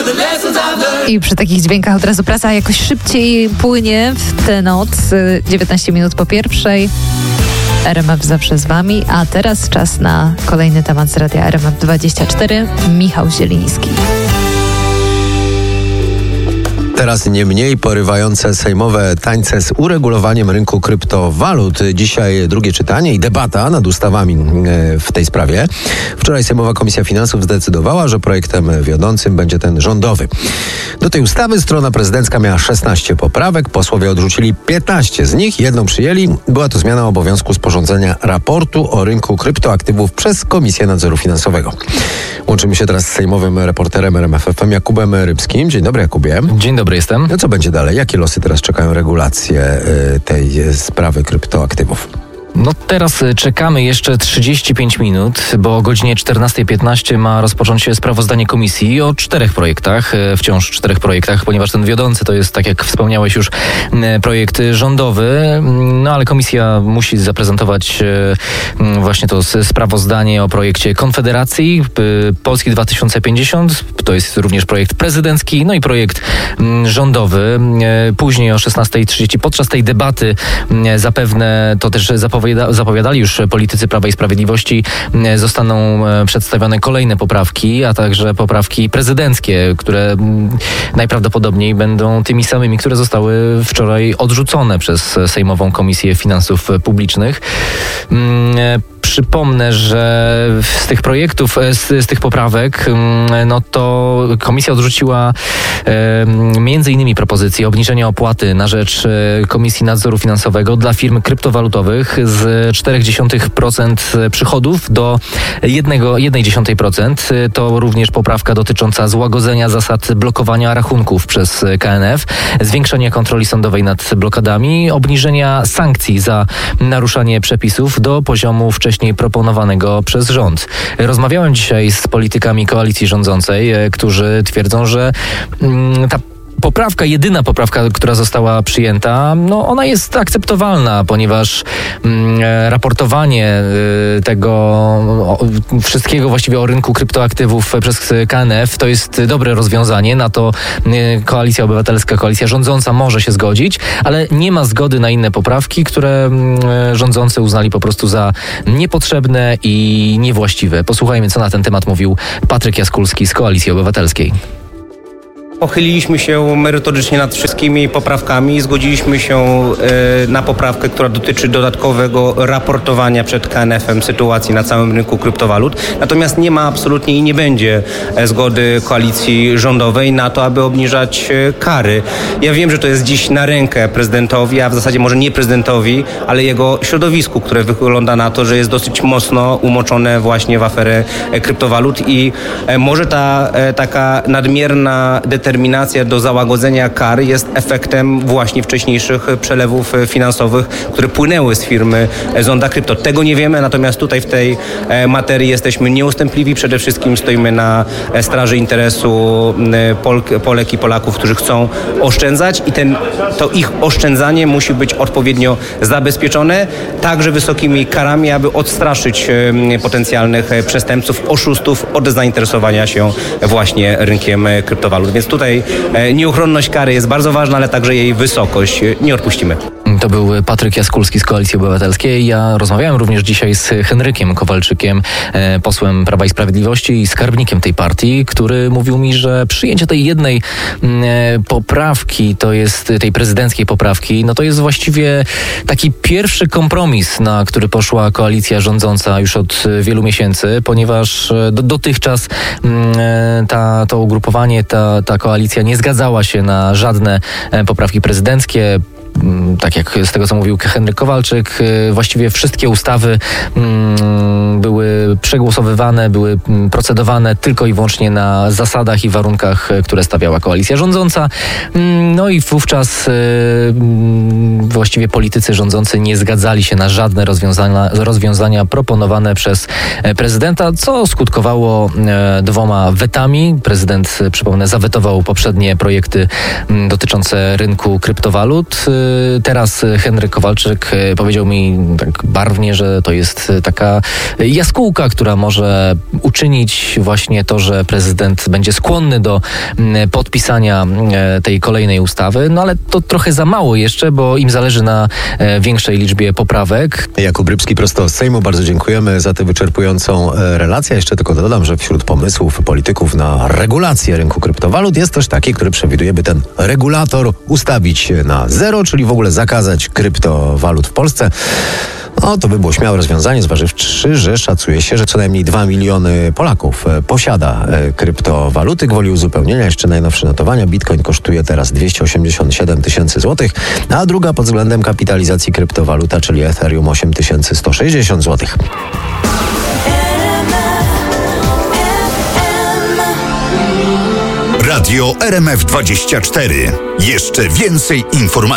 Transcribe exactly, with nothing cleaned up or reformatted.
I przy takich dźwiękach od razu prasa jakoś szybciej płynie w tę noc. dziewiętnaście minut po pierwszej. R M F zawsze z wami, a teraz czas na kolejny temat z Radia R M F dwadzieścia cztery. Michał Zieliński. Teraz nie mniej porywające sejmowe tańce z uregulowaniem rynku kryptowalut. Dzisiaj drugie czytanie i debata nad ustawami w tej sprawie. Wczoraj Sejmowa Komisja Finansów zdecydowała, że projektem wiodącym będzie ten rządowy. Do tej ustawy strona prezydencka miała szesnaście poprawek, posłowie odrzucili piętnaście z nich, jedną przyjęli. Była to zmiana obowiązku sporządzenia raportu o rynku kryptoaktywów przez Komisję Nadzoru Finansowego. Łączymy się teraz z sejmowym reporterem R M F F M Jakubem Rybskim. Dzień dobry, Jakubie. Dzień dobry, jestem. No co będzie dalej? Jakie losy teraz czekają regulacje y, tej sprawy kryptoaktywów? No teraz czekamy jeszcze trzydzieści pięć minut, bo o godzinie czternasta piętnaście ma rozpocząć się sprawozdanie komisji o czterech projektach, wciąż czterech projektach, ponieważ ten wiodący to jest, tak jak wspomniałeś już, projekt rządowy, no ale komisja musi zaprezentować właśnie to sprawozdanie o projekcie Konfederacji, Polski dwa tysiące pięćdziesiąt, to jest również projekt prezydencki, no i projekt rządowy. Później o szesnasta trzydzieści podczas tej debaty zapewne to też zapowiedziano, zapowiadali już politycy Prawa i Sprawiedliwości, zostaną przedstawione kolejne poprawki, a także poprawki prezydenckie, które najprawdopodobniej będą tymi samymi, które zostały wczoraj odrzucone przez Sejmową Komisję Finansów Publicznych. Przypomnę, że z tych projektów, z, z tych poprawek, no to komisja odrzuciła e, między innymi propozycję obniżenia opłaty na rzecz Komisji Nadzoru Finansowego dla firm kryptowalutowych z cztery przecinek pięć procent przychodów do jeden przecinek jeden procent. To również poprawka dotycząca złagodzenia zasad blokowania rachunków przez K N F, zwiększenia kontroli sądowej nad blokadami, obniżenia sankcji za naruszanie przepisów do poziomu wcześniej proponowanego przez rząd. Rozmawiałem dzisiaj z politykami koalicji rządzącej, którzy twierdzą, że mm, ta poprawka, jedyna poprawka, która została przyjęta, no ona jest akceptowalna, ponieważ mm, raportowanie y, tego o, wszystkiego właściwie o rynku kryptoaktywów przez K N F to jest dobre rozwiązanie. Na to y, Koalicja Obywatelska, koalicja rządząca może się zgodzić, ale nie ma zgody na inne poprawki, które y, rządzący uznali po prostu za niepotrzebne i niewłaściwe. Posłuchajmy, co na ten temat mówił Patryk Jaskulski z Koalicji Obywatelskiej. Pochyliliśmy się merytorycznie nad wszystkimi poprawkami. Zgodziliśmy się y, na poprawkę, która dotyczy dodatkowego raportowania przed K N F-em sytuacji na całym rynku kryptowalut. Natomiast nie ma absolutnie i nie będzie zgody koalicji rządowej na to, aby obniżać kary. Ja wiem, że to jest dziś na rękę prezydentowi, a w zasadzie może nie prezydentowi, ale jego środowisku, które wygląda na to, że jest dosyć mocno umoczone właśnie w aferę kryptowalut i może ta taka nadmierna determinacja do załagodzenia kar jest efektem właśnie wcześniejszych przelewów finansowych, które płynęły z firmy Zonda Krypto. Tego nie wiemy, natomiast tutaj w tej materii jesteśmy nieustępliwi. Przede wszystkim stoimy na straży interesu Pol- Polek i Polaków, którzy chcą oszczędzać i ten, to ich oszczędzanie musi być odpowiednio zabezpieczone, także wysokimi karami, aby odstraszyć potencjalnych przestępców, oszustów od zainteresowania się właśnie rynkiem kryptowalut. Więc tutaj nieuchronność kary jest bardzo ważna, ale także jej wysokość. Nie odpuścimy. To był Patryk Jaskulski z Koalicji Obywatelskiej. Ja rozmawiałem również dzisiaj z Henrykiem Kowalczykiem, posłem Prawa i Sprawiedliwości i skarbnikiem tej partii, który mówił mi, że przyjęcie tej jednej poprawki, to jest tej prezydenckiej poprawki, no to jest właściwie taki pierwszy kompromis, na który poszła koalicja rządząca już od wielu miesięcy, ponieważ do, dotychczas ta, to ugrupowanie, ta, ta koalicja nie zgadzała się na żadne poprawki prezydenckie. Tak jak z tego, co mówił Henryk Kowalczyk, właściwie wszystkie ustawy były przegłosowywane, były procedowane tylko i wyłącznie na zasadach i warunkach, które stawiała koalicja rządząca. No i wówczas właściwie politycy rządzący nie zgadzali się na żadne rozwiązania, rozwiązania proponowane przez prezydenta, co skutkowało dwoma wetami. Prezydent, przypomnę, zawetował poprzednie projekty dotyczące rynku kryptowalut. teraz Henryk Kowalczyk powiedział mi tak barwnie, że to jest taka jaskółka, która może uczynić właśnie to, że prezydent będzie skłonny do podpisania tej kolejnej ustawy, no ale to trochę za mało jeszcze, bo im zależy na większej liczbie poprawek. Jakub Rybski prosto z Sejmu, bardzo dziękujemy za tę wyczerpującą relację. Jeszcze tylko dodam, że wśród pomysłów polityków na regulację rynku kryptowalut jest też taki, który przewiduje, by ten regulator ustawić na zero, czyli w ogóle zakazać kryptowalut w Polsce. No to by było śmiałe rozwiązanie, zważywszy, że szacuje się, że co najmniej dwa miliony Polaków posiada kryptowaluty. Gwoli uzupełnienia jeszcze najnowsze notowania. Bitcoin kosztuje teraz dwieście osiemdziesiąt siedem tysięcy złotych, a druga pod względem kapitalizacji kryptowaluta, czyli Ethereum, osiem tysięcy sto sześćdziesiąt złotych. Radio R M F dwadzieścia cztery. Jeszcze więcej informacji.